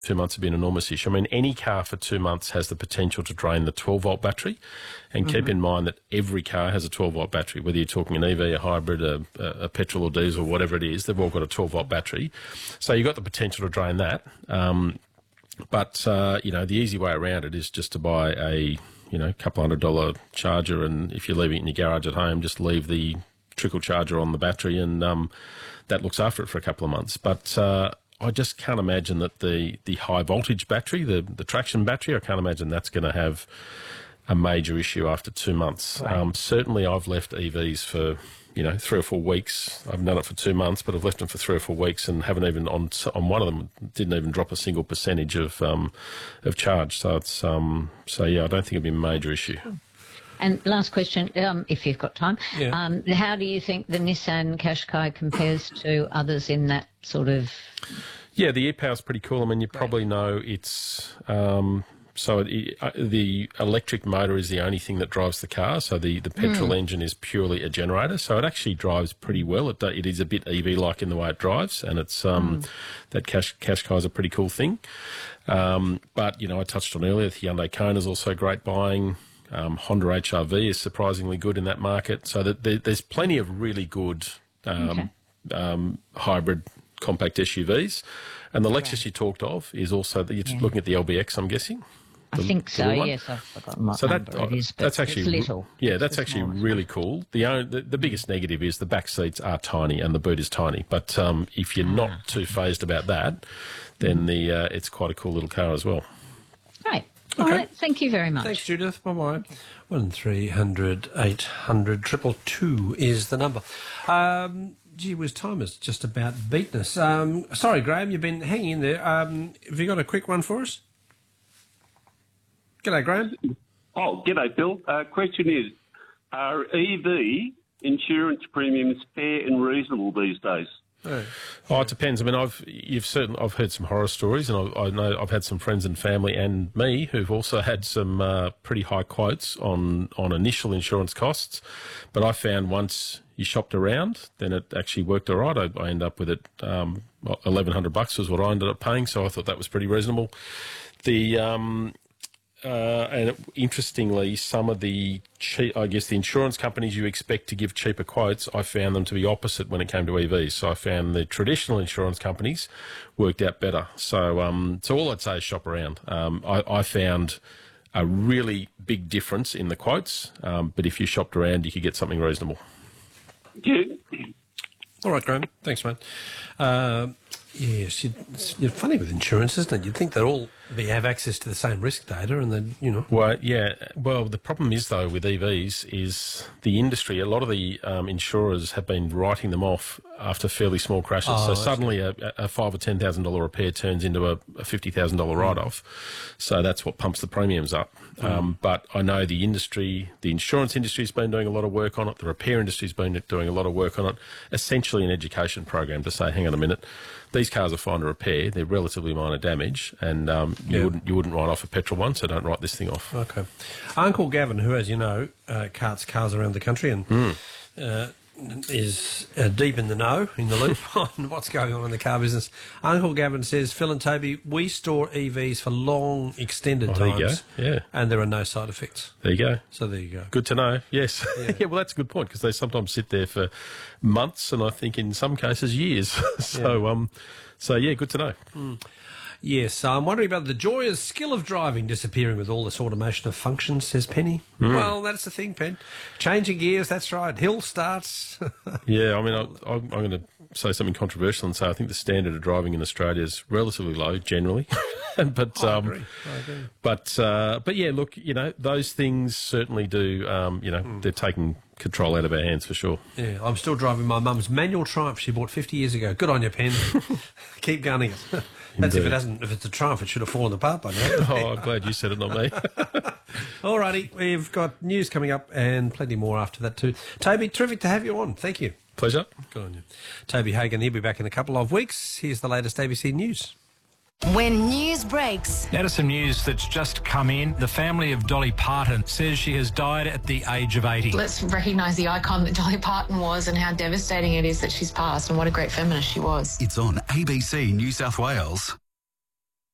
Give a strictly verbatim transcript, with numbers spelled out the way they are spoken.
two months would be an enormous issue. I mean, any car for two months has the potential to drain the twelve-volt battery. And mm-hmm. keep in mind that every car has a twelve-volt battery, whether you're talking an E V, a hybrid, a, a petrol or diesel, whatever it is, they've all got a twelve-volt battery. So you've got the potential to drain that. Um, but, uh, you know, the easy way around it is just to buy a, you know, couple hundred dollar charger, and if you're leaving it in your garage at home, just leave the trickle charger on the battery, and um, that looks after it for a couple of months. But uh, I just can't imagine that the, the high voltage battery, the, the traction battery, I can't imagine that's going to have a major issue after two months. Right. Um, certainly I've left E Vs for, you know, three or four weeks. I've done it for two months, but I've left them for three or four weeks and haven't even, on on one of them, didn't even drop a single percentage of um, of charge. So it's, um, so yeah, I don't think it'd be a major issue. And last question, um, if you've got time, yeah. um, how do you think the Nissan Qashqai compares to others in that sort of... Yeah, the e-Power's pretty cool. I mean, you probably know it's... Um, so it, uh, the electric motor is the only thing that drives the car. So the, the petrol mm. engine is purely a generator. So it actually drives pretty well. It, it is a bit E V-like in the way it drives, and it's um, mm. that Cash, Qashqai is a pretty cool thing. Um, but, you know, I touched on earlier, the Hyundai Kona is also great buying. Um, Honda H R V is surprisingly good in that market. So that there, there's plenty of really good um, okay. um, hybrid compact S U Vs. And the Lexus right. you talked of is also, the, you're yeah. looking at the L B X, I'm guessing? I the, think so, yes. I've forgotten what so number that, it is, but that's actually, it's little. Yeah, that's it's actually really cool. The, only, the the biggest negative is the back seats are tiny and the boot is tiny. But um, if you're not ah. too phased about that, then the uh, it's quite a cool little car as well. Right. All okay. right. Thank you very much. Thanks, Judith. Bye-bye. one three hundred eight hundred two two two is the number. Um, gee whiz, time has just about beaten us. Um, sorry, Graham, you've been hanging in there. Um, have you got a quick one for us? G'day, Graham. Oh, g'day, Phil. Uh, question is, are E V insurance premiums fair and reasonable these days? Oh. oh, it depends. I mean, I've you've certainly I've heard some horror stories, and I, I know I've had some friends and family and me who've also had some uh, pretty high quotes on on initial insurance costs. But I found once you shopped around, then it actually worked all right. I, I ended up with it um, eleven hundred bucks was what I ended up paying, so I thought that was pretty reasonable. The um, Uh, and it, interestingly, some of the, cheap, I guess, the insurance companies you expect to give cheaper quotes, I found them to be opposite when it came to E Vs. So I found the traditional insurance companies worked out better. So, um, so all I'd say is shop around. Um, I, I found a really big difference in the quotes, um, but if you shopped around, you could get something reasonable. Yeah. All right, Graham. Thanks, mate. Uh, yes, you're, you're funny with insurance, isn't it? You'd think they'd all be, have access to the same risk data, and then you know. Well, yeah. Well, the problem is though with E Vs is the industry. A lot of the um, insurers have been writing them off after fairly small crashes. Oh, so suddenly a, a five or ten thousand dollar repair turns into a, a fifty thousand dollar write off. So that's what pumps the premiums up. Mm. Um, but I know the industry, the insurance industry's been doing a lot of work on it. The repair industry's been doing a lot of work on it. Essentially, an education program to say, hang on a minute. These cars are fine to repair. They're relatively minor damage, and um, you yeah. wouldn't you wouldn't write off a petrol one, so don't write this thing off. Okay. Uncle Gavin, who, as you know, uh, carts cars around the country and mm. uh, is uh, deep in the know, in the loop on what's going on in the car business. Uncle Gavin says, Phil and Toby, we store E Vs for long, extended oh, times. There you go. Yeah. And there are no side effects. There you go. So there you go. Good to know. Yes. Yeah, yeah well, that's a good point, because they sometimes sit there for months, and I think in some cases years. so, yeah. um, so yeah, good to know. Mm. Yes, I'm wondering about the joyous skill of driving disappearing with all this automation of functions, says Penny. Mm. Well, that's the thing, Pen. Changing gears, that's right. Hill starts. yeah, I mean, I, I'm going to say something controversial and say I think the standard of driving in Australia is relatively low generally. but I um, agree. I agree. But uh, but yeah, look, you know, those things certainly do. Um, you know, mm. they're taking control out of our hands for sure. Yeah, I'm still driving my mum's manual Triumph she bought fifty years ago. Good on you, Pen. Keep gunning it. That's if it hasn't. If it's a Triumph, it should have fallen apart by now. oh, I'm glad you said it, not me. Alrighty, we've got news coming up and plenty more after that too. Toby, terrific to have you on. Thank you. Pleasure. Good on you. Toby Hagan, he'll be back in a couple of weeks. Here's the latest A B C News. When news breaks. Now to some news that's just come in. The family of Dolly Parton says she has died at the age of eighty. Let's recognise the icon that Dolly Parton was and how devastating it is that she's passed, and what a great feminist she was. It's on A B C New South Wales.